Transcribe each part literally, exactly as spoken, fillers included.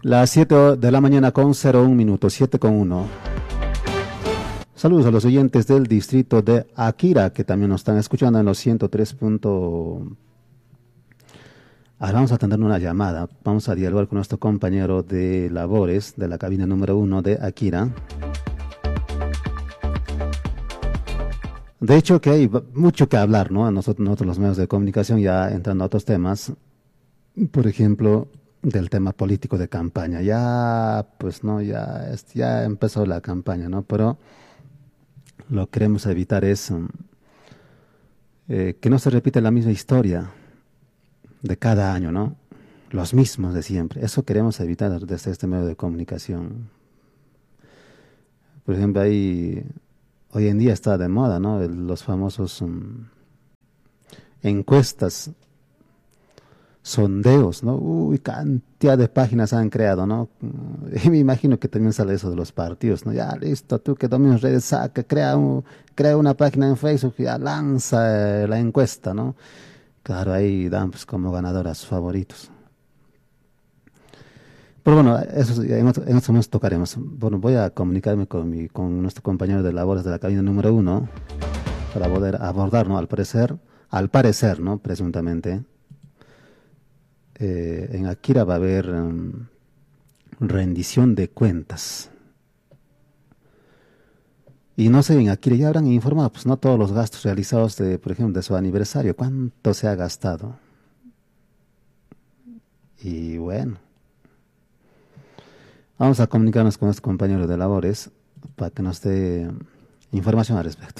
Las siete de la mañana con cero un minutos, siete con uno. Saludos a los oyentes del distrito de Akira, que también nos están escuchando en los ciento tres. Ahora vamos a atender una llamada. Vamos a dialogar con nuestro compañero de labores de la cabina número uno de Akira. De hecho, que hay mucho que hablar, ¿no? Nosotros, nosotros los medios de comunicación, ya entrando a otros temas, por ejemplo, del tema político de campaña. Ya, pues no, ya, ya empezó la campaña, ¿no? Pero lo que queremos evitar es um, eh, que no se repita la misma historia de cada año, ¿no? Los mismos de siempre. Eso queremos evitar desde este medio de comunicación. Por ejemplo, hay... Hoy en día está de moda, ¿no? El, los famosos um, encuestas, sondeos, ¿no? Uy, cantidad de páginas han creado, ¿no? Y me imagino que también sale eso de los partidos, ¿no? Ya, listo, tú que dominas redes, saca, crea, un, crea una página en Facebook, ya lanza eh, la encuesta, ¿no? Claro, ahí dan pues, como ganador a sus favoritos. Pero bueno, eso en otro, en otro momento tocaremos. Bueno, voy a comunicarme con, mi, con nuestro compañero de labores de la cabina número uno para poder abordar, ¿no? Al parecer, al parecer, ¿no? Presuntamente, eh, en Akira va a haber um, rendición de cuentas. Y no sé, en Akira ya habrán informado, pues no todos los gastos realizados, de, por ejemplo, de su aniversario, cuánto se ha gastado. Y bueno. Vamos a comunicarnos con nuestro compañero de labores para que nos dé información al respecto.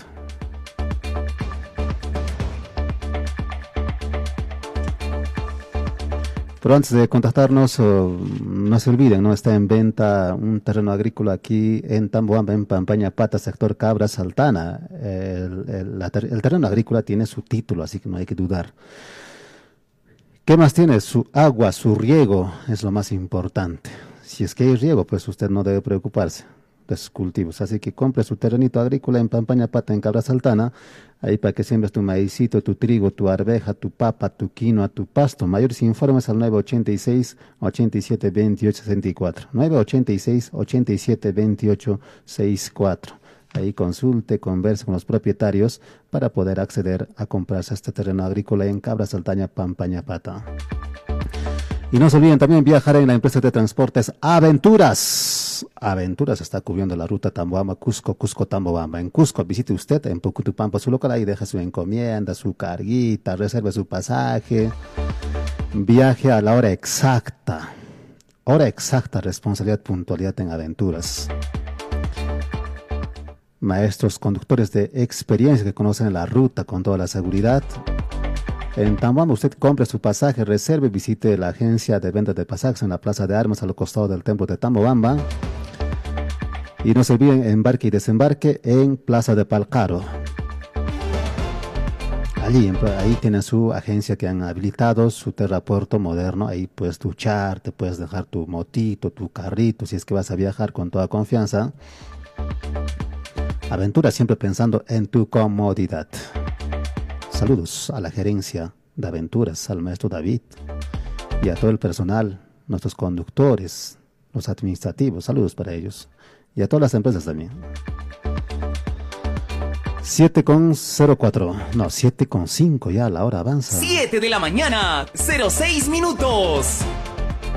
Pero antes de contactarnos, oh, no se olviden, ¿no? Está en venta un terreno agrícola aquí en Tamboamba, en Pampañapata, sector Cabra Saltana. El, el, la ter, el terreno agrícola tiene su título, así que no hay que dudar. ¿Qué más tiene? Su agua, su riego es lo más importante. Si es que hay riego, pues usted no debe preocuparse de sus cultivos. Así que compre su terrenito agrícola en Pampañapata, en Cabra Saltana, ahí para que siembres tu maicito, tu trigo, tu arveja, tu papa, tu quinoa, tu pasto. Mayores informes al nueve ochenta y seis, ochenta y siete, veintiocho sesenta y cuatro. nueve ochenta y seis, ochenta y siete, veintiocho sesenta y cuatro. Ahí consulte, converse con los propietarios para poder acceder a comprarse este terreno agrícola en Cabra Saltana, Pampañapata. Y no se olviden también viajar en la empresa de transportes Aventuras. Aventuras está cubriendo la ruta Tamboamba, Cusco, Cusco, Tambobamba. En Cusco visite usted en Pucutupampa su local, ahí deja su encomienda, su carguita, reserve su pasaje. Viaje a la hora exacta. Hora exacta, responsabilidad, puntualidad en Aventuras. Maestros conductores de experiencia que conocen la ruta con toda la seguridad. En Tambobamba usted compre su pasaje, reserve, visite la agencia de venta de pasajes en la Plaza de Armas al costado del templo de Tambobamba. Y no se olviden embarque y desembarque en Plaza de Palcaro. Allí, ahí tienen su agencia que han habilitado, su terrapuerto moderno. Ahí puedes duchar, te puedes dejar tu motito, tu carrito, si es que vas a viajar con toda confianza. Aventura siempre pensando en tu comodidad. Saludos a la gerencia de Aventuras, al maestro David y a todo el personal, nuestros conductores, los administrativos, saludos para ellos y a todas las empresas también. siete con cero cuatro, no, siete con cinco ya, la hora avanza. siete de la mañana, cero seis minutos.